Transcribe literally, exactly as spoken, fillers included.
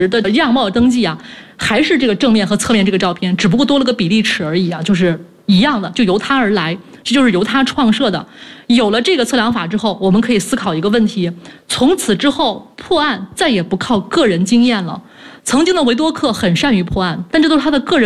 的样貌登记啊，还是这个正面和侧面这个照片，只不过多了个比例尺而已啊，就是一样的，就由它而来，这就是由它创设的。有了这个测量法之后，我们可以思考一个问题：从此之后破案再也不靠个人经验了。曾经的维多克很善于破案，但这都是他的个人。